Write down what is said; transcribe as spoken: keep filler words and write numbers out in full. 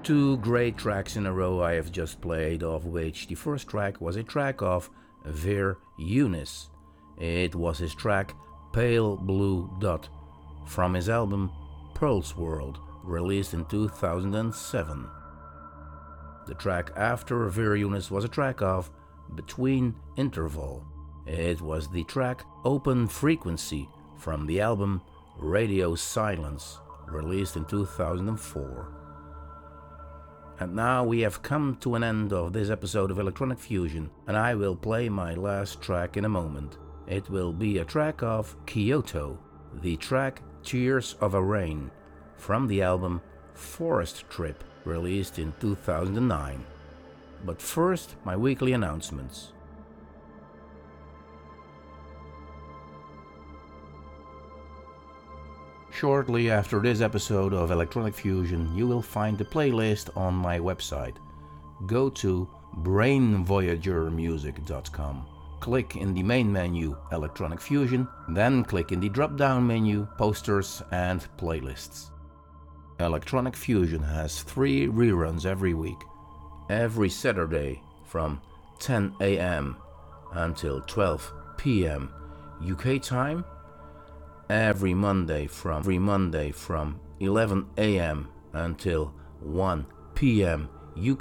Two great tracks in a row I have just played, of which the first track was a track of Ver Younes. It was his track Pale Blue Dot from his album Pearl's World, released in two thousand seven. The track after Ver Younes was a track of Between Interval. It was the track Open Frequency from the album Radio Silence, released in two thousand four. And now we have come to an end of this episode of Electronic Fusion, and I will play my last track in a moment. It will be a track of Kyoto, the track Tears of a Rain, from the album Forest Trip, released in two thousand nine. But first, my weekly announcements. Shortly after this episode of Electronic Fusion, you will find the playlist on my website. Go to brain voyager music dot com. Click in the main menu Electronic Fusion, then click in the drop-down menu Posters and Playlists. Electronic Fusion has three reruns every week. Every Saturday from ten a m until twelve p m U K time. Every Monday from every Monday from eleven a m until one p m